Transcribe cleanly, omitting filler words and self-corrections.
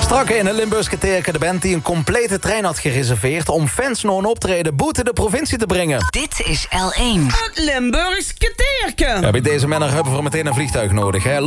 Strakke in een Limburgse Teerke, de band die een complete trein had gereserveerd om fans nog een optreden boete de provincie te brengen. Dit is L1. Het Limburgse Teerke. Ja, bij deze mannen hebben we meteen een vliegtuig nodig. Hè?